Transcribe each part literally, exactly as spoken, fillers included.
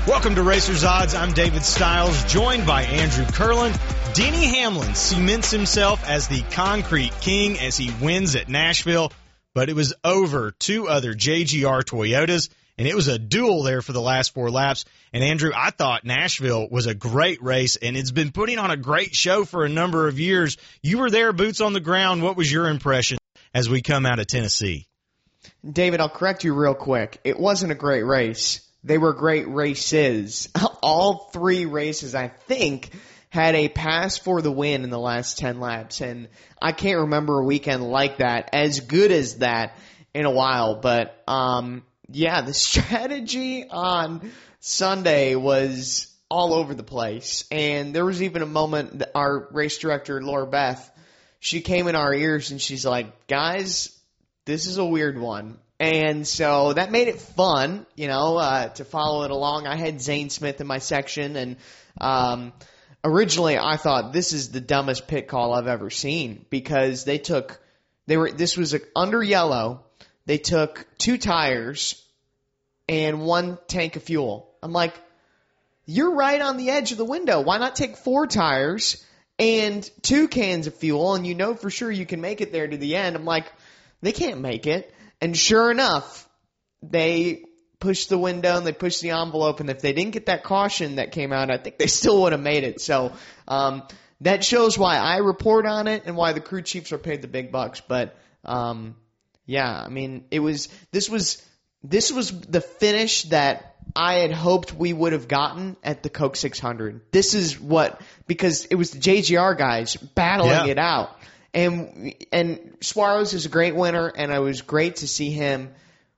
Welcome to Racers Odds. I'm David Stiles, joined by Andrew Curlin. Denny Hamlin cements himself as the concrete king as he wins at Nashville, but it was over two other J G R Toyotas, and it was a duel there for the last four laps. And Andrew, I thought Nashville was a great race, and it's been putting on a great show for a number of years. You were there, boots on the ground. What was your impression as we come out of Tennessee? David, I'll correct you real quick. It wasn't a great race. They were great races. All three races, I think, had a pass for the win in the last ten laps. And I can't remember a weekend like that, as good as that, in a while. But, um, yeah, the strategy on Sunday was all over the place. And there was even a moment that our race director, Laura Beth, she came in our ears and she's like, guys, this is a weird one. And so that made it fun, you know, uh, to follow it along. I had Zane Smith in my section, and um, originally I thought this is the dumbest pit call I've ever seen, because they took, they were, this was a, under yellow, they took two tires and one tank of fuel. I'm like, you're right on the edge of the window. Why not take four tires and two cans of fuel, and you know for sure you can make it there to the end? I'm like, they can't make it. And sure enough, they pushed the window and they pushed the envelope, and if they didn't get that caution that came out, I think they still would have made it. So um, that shows why I report on it and why the crew chiefs are paid the big bucks. But um, yeah, I mean, it was this was this was the finish that I had hoped we would have gotten at the Coke six hundred. This is what, because it was the J G R guys battling yeah. it out. And and Suarez is a great winner, and it was great to see him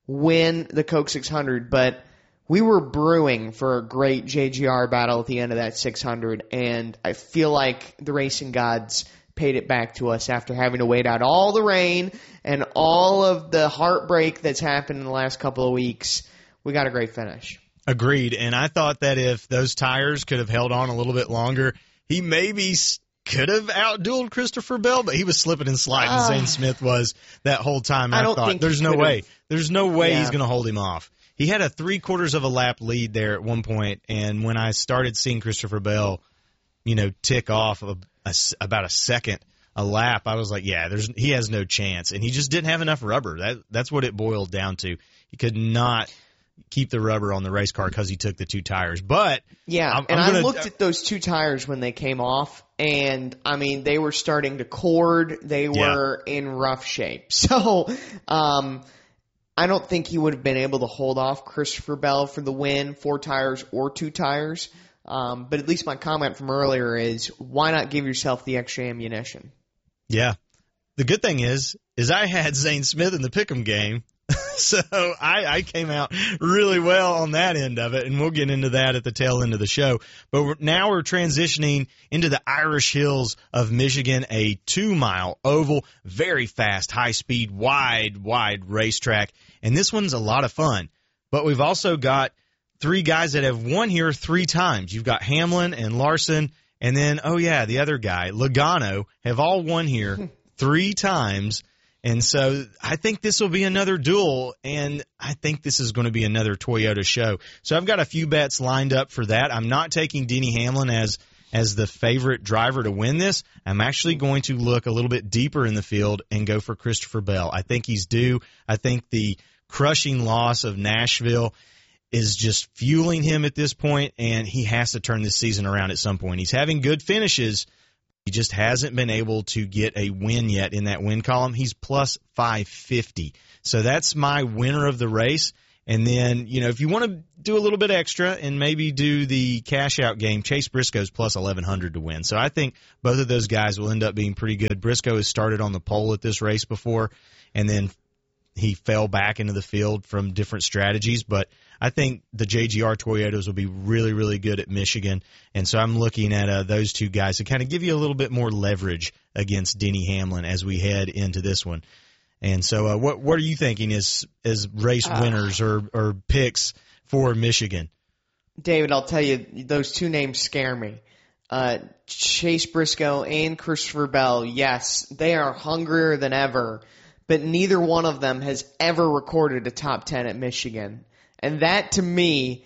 win the Coke six hundred. But we were brewing for a great J G R battle at the end of that six hundred, and I feel like the racing gods paid it back to us after having to wait out all the rain and all of the heartbreak that's happened in the last couple of weeks. We got a great finish. Agreed, and I thought that if those tires could have held on a little bit longer, he maybe could have outdueled Christopher Bell, but he was slipping and sliding. Uh, Zane Smith was that whole time. I, I don't thought, think there's no could've. way. There's no way yeah. he's going to hold him off. He had a three-quarters of a lap lead there at one point, and when I started seeing Christopher Bell, you know, tick off a, a, about a second a lap, I was like, yeah, there's he has no chance. And he just didn't have enough rubber. That That's what it boiled down to. He could not keep the rubber on the race car because he took the two tires. But yeah, I'm, and I'm gonna, I looked at those two tires when they came off, and I mean, they were starting to cord. They were yeah. in rough shape. So um, I don't think he would have been able to hold off Christopher Bell for the win, four tires or two tires. Um, but at least my comment from earlier is, why not give yourself the extra ammunition? Yeah. The good thing is, is I had Zane Smith in the pick'em game. So I, I came out really well on that end of it, and we'll get into that at the tail end of the show. But we're, now we're transitioning into the Irish Hills of Michigan, a two-mile oval, very fast, high-speed, wide, wide racetrack. And this one's a lot of fun. But we've also got three guys that have won here three times. You've got Hamlin and Larson, and then, oh, yeah, the other guy, Logano, have all won here three times. And so I think this will be another duel, and I think this is going to be another Toyota show. So I've got a few bets lined up for that. I'm not taking Denny Hamlin as as the favorite driver to win this. I'm actually going to look a little bit deeper in the field and go for Christopher Bell. I think he's due. I think the crushing loss of Nashville is just fueling him at this point, and he has to turn this season around at some point. He's having good finishes. He just hasn't been able to get a win yet in that win column. He's plus five fifty. So that's my winner of the race. And then, you know, if you want to do a little bit extra and maybe do the cash-out game, Chase Briscoe's plus eleven hundred to win. So I think both of those guys will end up being pretty good. Briscoe has started on the pole at this race before, and then he fell back into the field from different strategies. But I think the J G R Toyotas will be really, really good at Michigan. And so I'm looking at uh, those two guys to kind of give you a little bit more leverage against Denny Hamlin as we head into this one. And so uh, what what are you thinking as, as race uh, winners or, or picks for Michigan? David, I'll tell you, those two names scare me. Uh, Chase Briscoe and Christopher Bell, yes, they are hungrier than ever, but neither one of them has ever recorded a top ten at Michigan. And that, to me,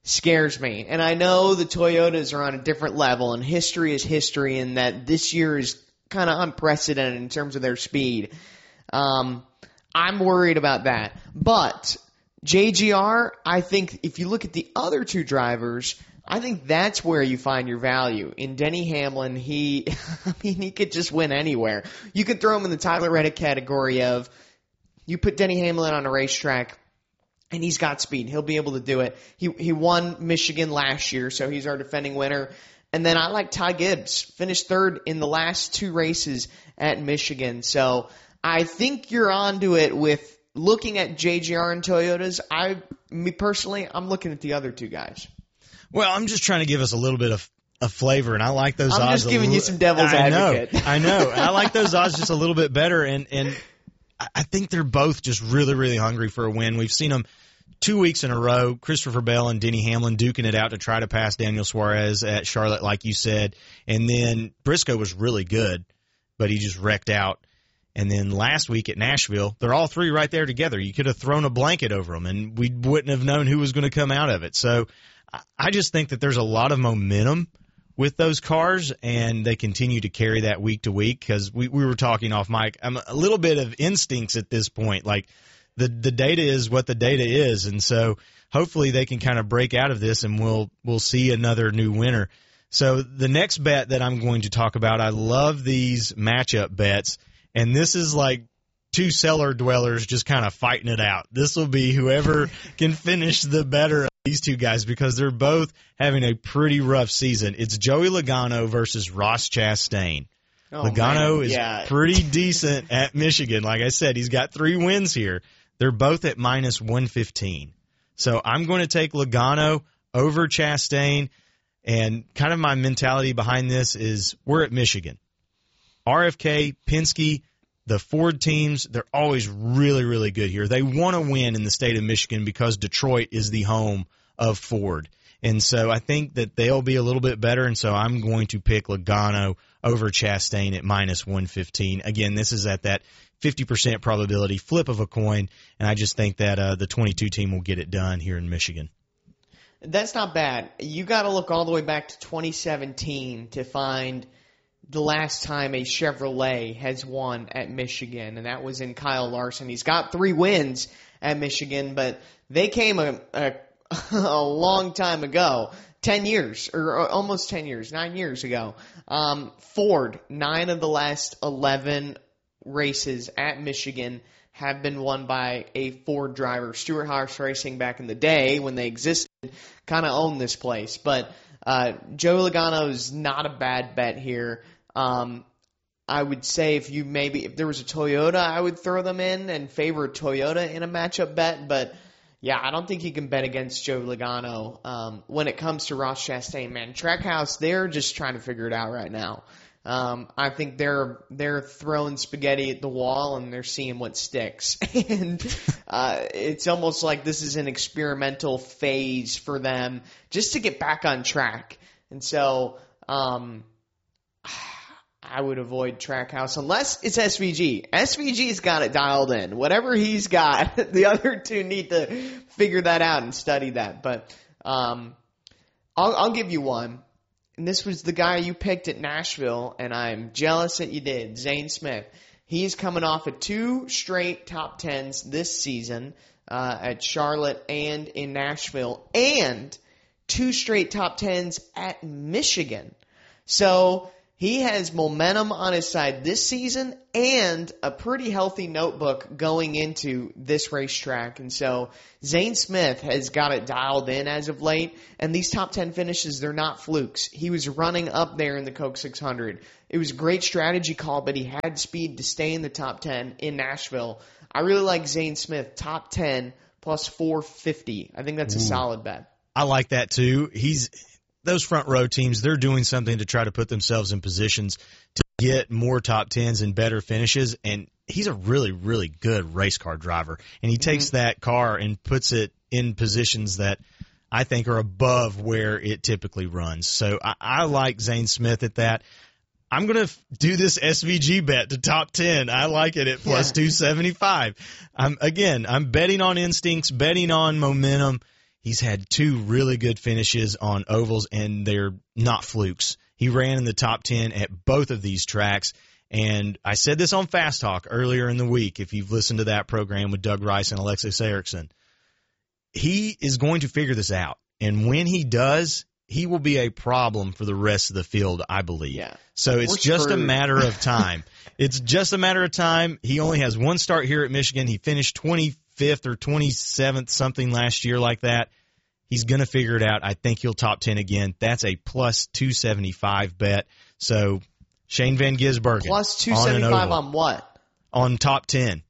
scares me. And I know the Toyotas are on a different level, and history is history, and that this year is kind of unprecedented in terms of their speed. Um, I'm worried about that. But J G R, I think if you look at the other two drivers, I think that's where you find your value. In Denny Hamlin, he, I mean, he could just win anywhere. You could throw him in the Tyler Reddick category of, you put Denny Hamlin on a racetrack, and he's got speed. He'll be able to do it. He he won Michigan last year, so he's our defending winner. And then I like Ty Gibbs, finished third in the last two races at Michigan. So I think you're onto it with looking at J G R and Toyotas. I, me personally, I'm looking at the other two guys. Well, I'm just trying to give us a little bit of a flavor, and I like those I'm odds. I'm just giving li- you some devil's I advocate. Know, I know. I like those odds just a little bit better, and and I think they're both just really, really hungry for a win. We've seen them two weeks in a row, Christopher Bell and Denny Hamlin duking it out to try to pass Daniel Suarez at Charlotte, like you said. And then Briscoe was really good, but he just wrecked out. And then last week at Nashville, they're all three right there together. You could have thrown a blanket over them, and we wouldn't have known who was going to come out of it. So I just think that there's a lot of momentum with those cars, and they continue to carry that week to week because we, we were talking off mic. I'm a little bit of instincts at this point. Like, the the data is what the data is, and so hopefully they can kind of break out of this, and we'll we'll see another new winner. So the next bet that I'm going to talk about, I love these matchup bets, and this is like two cellar dwellers just kind of fighting it out. This will be whoever can finish the better of these two guys because they're both having a pretty rough season. It's Joey Logano versus Ross Chastain. Oh, Logano man. is yeah. pretty decent at Michigan. Like I said, he's got three wins here. They're both at minus one fifteen. So I'm going to take Logano over Chastain, and kind of my mentality behind this is we're at Michigan. R F K, Penske, the Ford teams, they're always really, really good here. They want to win in the state of Michigan because Detroit is the home of Ford. And so I think that they'll be a little bit better, and so I'm going to pick Logano over Chastain at minus one fifteen. Again, this is at that fifty percent probability flip of a coin, and I just think that uh, the twenty-two team will get it done here in Michigan. That's not bad. You got to look all the way back to twenty seventeen to find the last time a Chevrolet has won at Michigan, and that was in Kyle Larson. He's got three wins at Michigan, but they came a, a, a long time ago, ten years, or almost ten years, nine years ago. Um, Ford, nine of the last eleven races at Michigan have been won by a Ford driver. Stuart Haas Racing back in the day when they existed kind of owned this place. But uh, Joe Logano is not a bad bet here. Um, I would say if you maybe if there was a Toyota, I would throw them in and favor Toyota in a matchup bet. But yeah, I don't think you can bet against Joe Logano um, when it comes to Ross Chastain. Man, Trackhouse, they're just trying to figure it out right now. Um, I think they're they're throwing spaghetti at the wall and they're seeing what sticks. and uh, it's almost like this is an experimental phase for them just to get back on track. And so um, I would avoid Trackhouse unless it's S V G. S V G's got it dialed in. Whatever he's got, the other two need to figure that out and study that. But um, I'll, I'll give you one. And this was the guy you picked at Nashville, and I'm jealous that you did, Zane Smith. He's coming off of two straight top tens this season uh, at Charlotte and in Nashville, and two straight top tens at Michigan. So he has momentum on his side this season and a pretty healthy notebook going into this racetrack. And so Zane Smith has got it dialed in as of late. And these top ten finishes, they're not flukes. He was running up there in the Coke six hundred. It was a great strategy call, but he had speed to stay in the top ten in Nashville. I really like Zane Smith, top ten plus four fifty. I think that's a Ooh. solid bet. I like that too. He's... Those front row teams, they're doing something to try to put themselves in positions to get more top tens and better finishes. And he's a really, really good race car driver. And he takes mm-hmm. that car and puts it in positions that I think are above where it typically runs. So I, I like Zane Smith at that. I'm going to do this S V G bet to top ten. I like it at plus yeah. two seventy-five. I'm, again, I'm betting on instincts, betting on momentum. He's had two really good finishes on ovals, and they're not flukes. He ran in the top ten at both of these tracks, and I said this on Fast Talk earlier in the week, if you've listened to that program with Doug Rice and Alexis Erickson. He is going to figure this out, and when he does, he will be a problem for the rest of the field, I believe. Yeah. So it's We're just screwed. a matter of time. It's just a matter of time. He only has one start here at Michigan. He finished twenty-fifth or twenty-seventh, something last year like that. He's going to figure it out. I think he'll top ten again. That's a plus two seventy-five bet. So Shane Van Gisbergen. Plus two seventy-five on, on what? On top ten.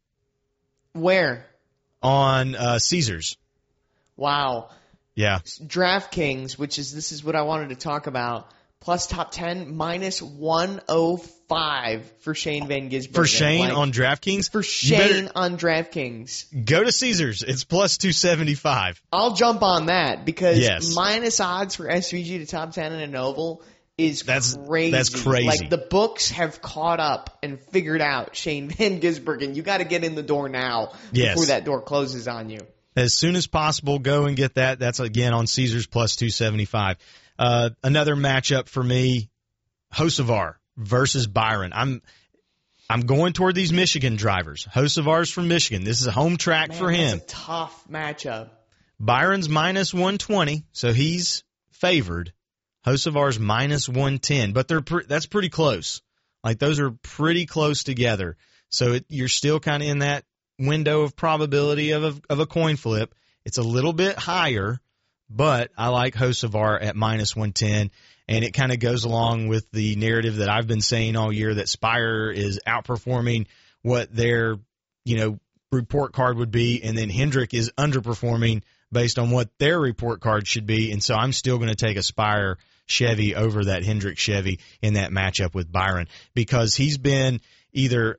Where? On uh, Caesars. Wow. Yeah. DraftKings, which is, this is what I wanted to talk about, plus top ten, minus one oh five for Shane Van Gisbergen. For Shane like, on DraftKings? For Shane on DraftKings. Go to Caesars. It's plus two seventy-five. I'll jump on that because Yes. minus odds for S V G to top ten in an oval is That's- crazy. that's crazy. Like, the books have caught up and figured out Shane Van Gisbergen. You got to get in the door now Yes. before that door closes on you. As soon as possible, go and get that. That's, again, on Caesars plus two seventy-five. Uh, another matchup for me, Hocevar versus Byron. I'm I'm going toward these Michigan drivers. Hocevar's from Michigan. This is a home track Man, for him. That's a tough matchup. Byron's minus one twenty, so he's favored. Hocevar's minus one ten, but they're pre- that's pretty close. Like, those are pretty close together. So it, you're still kind of in that window of probability of a, of a coin flip. It's a little bit higher, but I like Hocevar at minus one ten, and it kind of goes along with the narrative that I've been saying all year that Spire is outperforming what their, you know, report card would be, and then Hendrick is underperforming based on what their report card should be, and so I'm still going to take a Spire Chevy over that Hendrick Chevy in that matchup with Byron because he's been either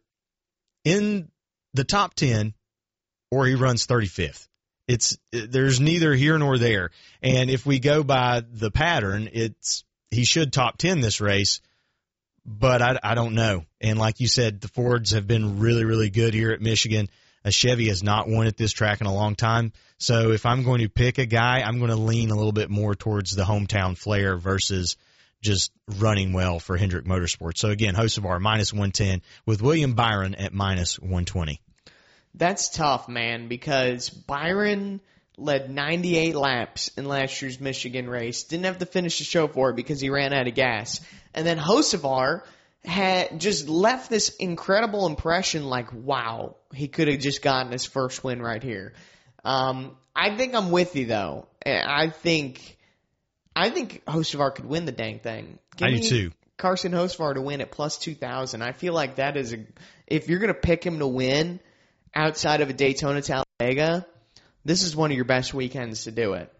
in the top ten or he runs thirty-fifth. It's there's neither here nor there. And if we go by the pattern, it's he should top ten this race, but I, I don't know. And like you said, the Fords have been really, really good here at Michigan. A Chevy has not won at this track in a long time. So if I'm going to pick a guy, I'm going to lean a little bit more towards the hometown flair versus just running well for Hendrick Motorsports. So again, Hocevar minus one ten with William Byron at minus one twenty. That's tough, man, because Byron led ninety-eight laps in last year's Michigan race. Didn't have to finish the show for it because he ran out of gas. And then Hocevar had just left this incredible impression like, wow, he could have just gotten his first win right here. Um, I think I'm with you, though. I think I think Hocevar could win the dang thing. Give I do me too. Carson Hocevar to win at plus two thousand. I feel like that is a – if you're going to pick him to win outside of a Daytona Talladega, this is one of your best weekends to do it.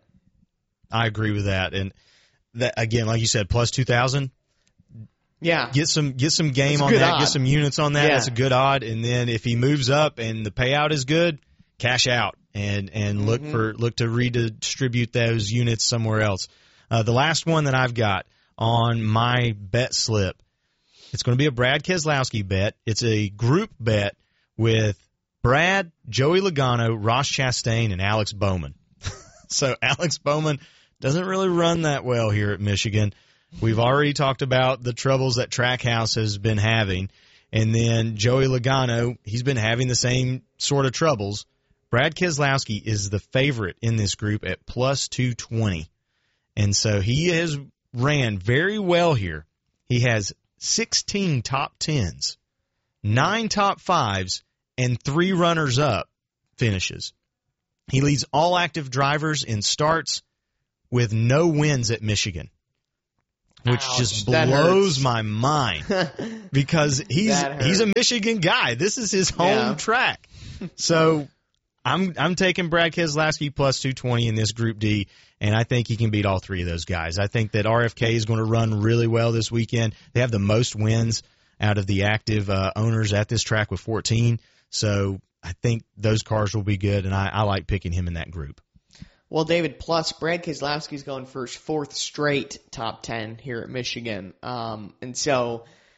I agree with that. And that again, like you said, plus two thousand. Yeah. Get some get some game That's a on good that. odd. Get some units on that. Yeah. That's a good odd. And then if he moves up and the payout is good, cash out and and look Mhm. for look to redistribute those units somewhere else. Uh, the last one that I've got on my bet slip, it's going to be a Brad Keselowski bet. It's a group bet with Brad, Joey Logano, Ross Chastain, and Alex Bowman. So Alex Bowman doesn't really run that well here at Michigan. We've already talked about the troubles that Trackhouse has been having. And then Joey Logano, he's been having the same sort of troubles. Brad Keselowski is the favorite in this group at plus two twenty. And so he has ran very well here. He has sixteen top tens, nine top fives, and three runners-up finishes. He leads all active drivers in starts with no wins at Michigan, which Ouch, just that blows hurts. my mind because he's That hurts. he's a Michigan guy. This is his home Yeah. track. So I'm I'm taking Brad Keselowski plus two twenty in this Group D, and I think he can beat all three of those guys. I think that R F K is going to run really well this weekend. They have the most wins out of the active uh, owners at this track with fourteen. So I think those cars will be good, and I, I like picking him in that group. Well, David, plus Brad Keselowski's going for his fourth straight top ten here at Michigan. Um, and so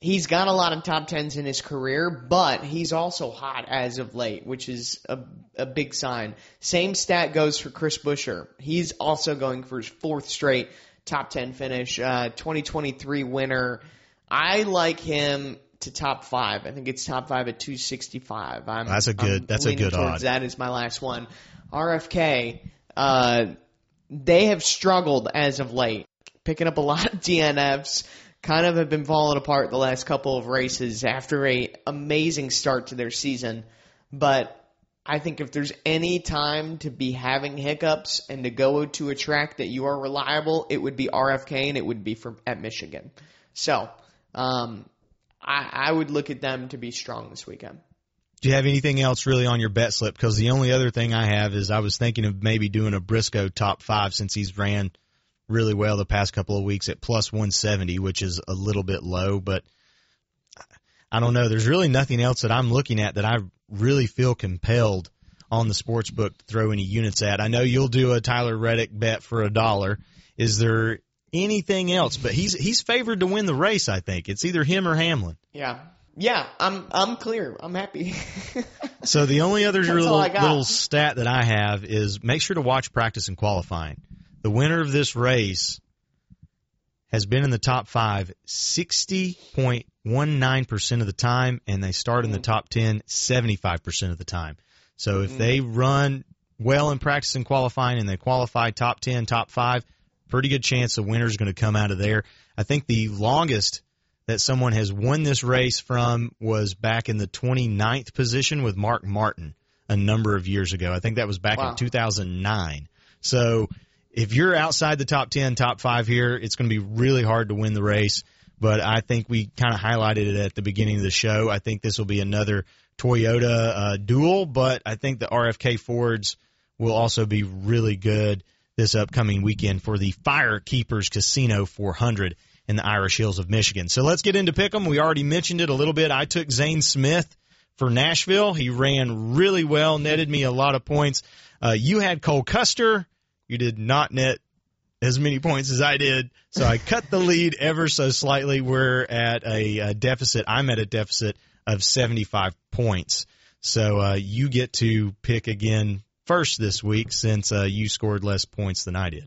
he's got a lot of top tens in his career, but he's also hot as of late, which is a, a big sign. Same stat goes for Chris Buescher. He's also going for his fourth straight top ten finish, uh, twenty twenty-three winner. I like him to top five. I think it's top five at two sixty-five. I'm, that's a good. I'm that's a good odd. That is my last one. R F K. Uh, they have struggled as of late, picking up a lot of D N Fs. Kind of have been falling apart the last couple of races after a amazing start to their season. But I think if there's any time to be having hiccups and to go to a track that you are reliable, it would be R F K and it would be for, at Michigan. So um, I, I would look at them to be strong this weekend. Do you have anything else really on your bet slip? Because the only other thing I have is I was thinking of maybe doing a Briscoe top five since he's ran really well the past couple of weeks at plus one seventy, which is a little bit low, but I don't know. There's really nothing else that I'm looking at that I really feel compelled on the sports book to throw any units at. I know you'll do a Tyler Reddick bet for a dollar. Is there anything else? But he's he's favored to win the race, I think. It's either him or Hamlin. Yeah. Yeah, I'm I'm clear. I'm happy. So the only other little, I got. little stat that I have is make sure to watch practice and qualifying. The winner of this race has been in the top five sixty point one nine percent of the time, and they start in the top ten seventy-five percent of the time. So if mm. they run well in practice and qualifying and they qualify top ten, top five, pretty good chance the winner is going to come out of there. I think the longest that someone has won this race from was back in the twenty-ninth position with Mark Martin a number of years ago. I think that was back wow. in two thousand nine. So if you're outside the top ten, top five here, it's going to be really hard to win the race. But I think we kind of highlighted it at the beginning of the show. I think this will be another Toyota uh, duel, but I think the R F K Fords will also be really good this upcoming weekend for the Firekeepers Casino four hundred in the Irish Hills of Michigan. So let's get into Pick'em. We already mentioned it a little bit. I took Zane Smith for Nashville. He ran really well, netted me a lot of points. Uh, you had Cole Custer. You did not net as many points as I did, so I cut the lead ever so slightly. We're at a, a deficit. I'm at a deficit of seventy-five points. So uh, you get to pick again first this week since uh, you scored less points than I did.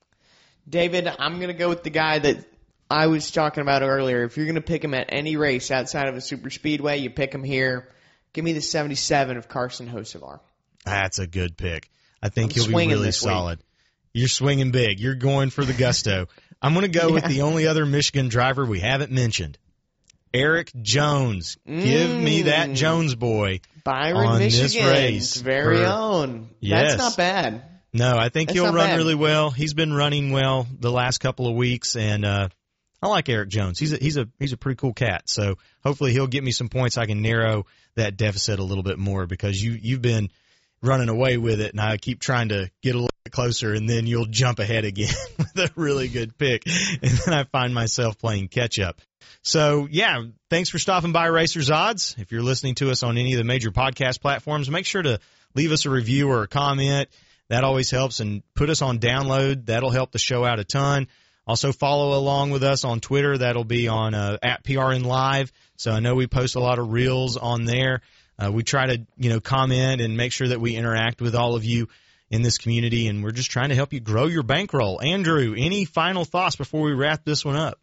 David, I'm going to go with the guy that I was talking about earlier. If you're going to pick him at any race outside of a super speedway, you pick him here. Give me the seventy-seven of Carson Hocevar. That's a good pick. I think I'm he'll be really solid. Week. You're swinging big. You're going for the gusto. I'm going to go yeah. with the only other Michigan driver we haven't mentioned, Eric Jones. Mm. Give me that Jones boy Byron, on Michigan, this race. Very for, own. Yes. That's not bad. No, I think That's he'll run bad. really well. He's been running well the last couple of weeks, and uh, I like Eric Jones. He's a, he's a he's a pretty cool cat. So hopefully he'll get me some points. I can narrow that deficit a little bit more because you you've been running away with it, and I keep trying to get a little bit closer, and then you'll jump ahead again with a really good pick, and then I find myself playing catch-up. So, yeah, thanks for stopping by Racers Odds. If you're listening to us on any of the major podcast platforms, make sure to leave us a review or a comment. That always helps, and put us on download. That'll help the show out a ton. Also, follow along with us on Twitter. That'll be on uh, at P R N Live. So I know we post a lot of reels on there. Uh, we try to, you know, comment and make sure that we interact with all of you in this community, and we're just trying to help you grow your bankroll. Andrew, any final thoughts before we wrap this one up?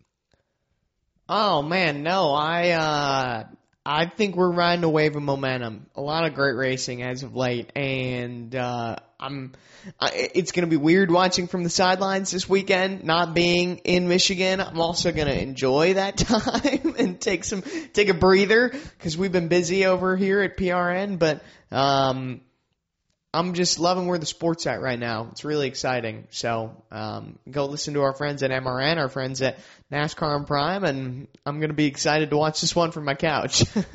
Oh, man, no. I uh, I think we're riding a wave of momentum. A lot of great racing as of late, and uh, I'm. I, it's going to be weird watching from the sidelines this weekend, not being in Michigan. I'm also going to enjoy that time and take some take a breather because we've been busy over here at P R N. But um, I'm just loving where the sport's at right now. It's really exciting. So um, go listen to our friends at M R N, our friends at NASCAR and Prime, and I'm going to be excited to watch this one from my couch.